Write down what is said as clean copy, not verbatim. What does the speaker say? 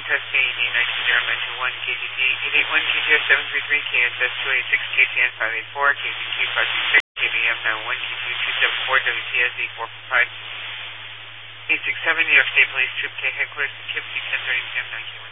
testing 19 KTT 881 KTS 733 KSS 286 KCN 584 KTT 566 KBM 91 KT 274 WTSD 445 867 New York State Police Troop K Headquarters Poughkeepsie 10:30 p.m. 9K1.